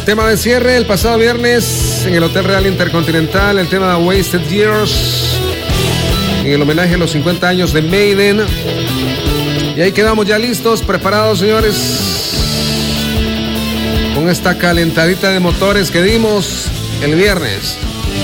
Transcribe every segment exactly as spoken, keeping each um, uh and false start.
Tema de cierre el pasado viernes en el Hotel Real Intercontinental, el tema de Wasted Years, en el homenaje a los cincuenta años de Maiden. Y ahí quedamos ya listos, preparados, señores, con esta calentadita de motores que dimos el viernes.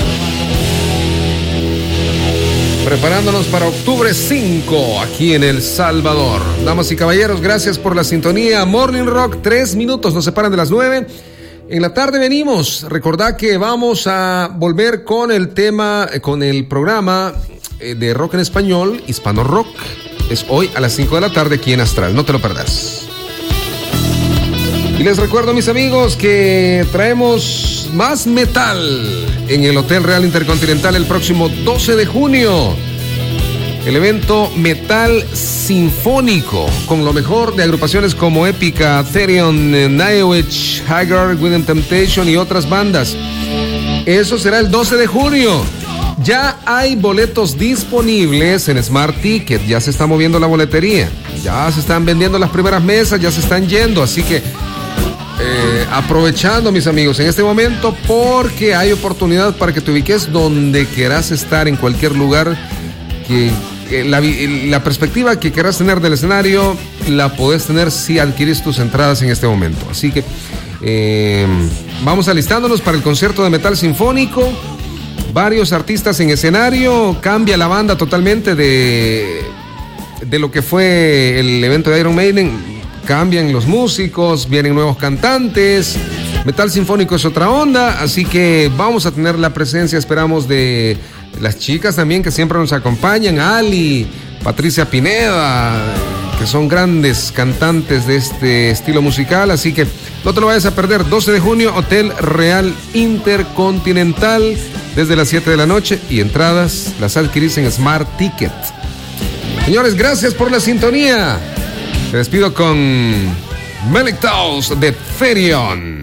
Preparándonos para octubre cinco, aquí en El Salvador. Damas y caballeros, gracias por la sintonía. Morning Rock, tres minutos, nos separan de las nueve. En la tarde venimos. Recordad que vamos a volver con el tema, con el programa de rock en español, Hispano Rock. Es hoy a las cinco de la tarde aquí en Astral. No te lo perdás. Y les recuerdo, mis amigos, que traemos más metal en el Hotel Real Intercontinental el próximo doce de junio. El evento Metal Sinfónico, con lo mejor de agrupaciones como Épica, Therion, Nightwish, Haggard, Within Temptation y otras bandas. Eso será el doce de junio. Ya hay boletos disponibles en Smart Ticket, ya se está moviendo la boletería, ya se están vendiendo las primeras mesas, ya se están yendo, así que eh, aprovechando, mis amigos, en este momento, porque hay oportunidad para que te ubiques donde quieras estar, en cualquier lugar. Que, que la, la perspectiva que querrás tener del escenario la podés tener si adquirís tus entradas en este momento. Así que eh, vamos alistándonos para el concierto de metal sinfónico. Varios artistas en escenario. Cambia la banda totalmente de, de lo que fue el evento de Iron Maiden. Cambian los músicos, vienen nuevos cantantes. Metal sinfónico es otra onda, así que vamos a tener la presencia, esperamos, de las chicas también que siempre nos acompañan, Ali, Patricia Pineda, que son grandes cantantes de este estilo musical, así que no te lo vayas a perder. doce de junio, Hotel Real Intercontinental, desde las siete de la noche, y entradas las adquirís en Smart Ticket. Señores, gracias por la sintonía. Te despido con Melektaus de Therion.